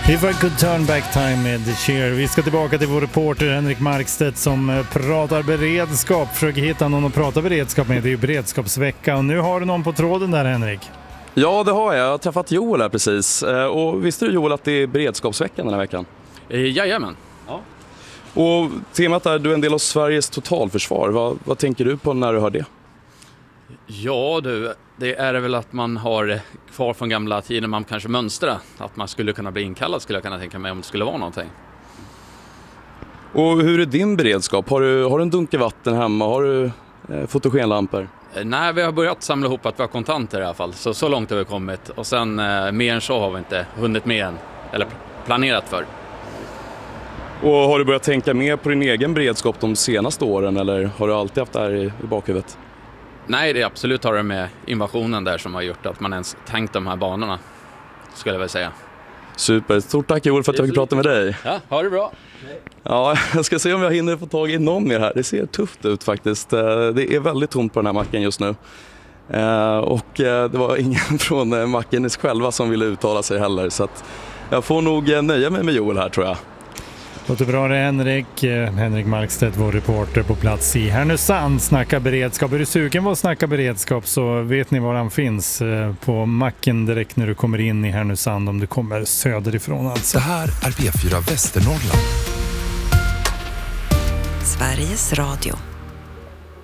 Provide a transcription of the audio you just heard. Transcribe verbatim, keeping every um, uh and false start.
If I could turn back time med The Cheer. Vi ska tillbaka till vår reporter Henrik Markstedt som pratar beredskap. Försöker hitta någon att prata beredskap med. Det är ju beredskapsvecka och nu har du någon på tråden där, Henrik. Ja, det har jag. Jag har träffat Joel här precis. Och visste du, Joel, att det är beredskapsveckan den här veckan? Eh, jajamän. Ja. Och temat är du är en del av Sveriges totalförsvar. Vad, vad tänker du på när du hör det? Ja du, det är väl att man har kvar från gamla tiden man kanske mönstrar. Att man skulle kunna bli inkallad skulle jag kunna tänka mig om det skulle vara någonting. Och hur är din beredskap? Har du, har du en dunke vatten hemma? Har du eh, fotogenlampor? Eh, nej, vi har börjat samla ihop att vi har kontanter i alla fall. Så, så långt har vi kommit. Och sen eh, mer än så har vi inte hunnit med än. Eller planerat för. Och har du börjat tänka mer på din egen beredskap de senaste åren? Eller har du alltid haft det här i, i bakhuvudet? Nej, det är absolut har det med invasionen där som har gjort att man ens tänkt de här banorna, skulle jag väl säga. Super, stort tack Joel för att jag fick prata med dig. Ja, ha det bra. Ja, jag ska se om jag hinner få tag i någon mer här. Det ser tufft ut faktiskt. Det är väldigt tomt på den här macken just nu. Och det var ingen från Mackenis själva som ville uttala sig heller. Så att jag får nog nöja mig med Joel här, tror jag. Låter bra det, Henrik. Henrik Markstedt, vår reporter på plats i Härnösand, snackar beredskap. Är du sugen på att snacka beredskap så vet ni var han finns på macken direkt när du kommer in i Härnösand om du kommer söderifrån alltså. Det här är P fyra Västernorrland. Sveriges Radio.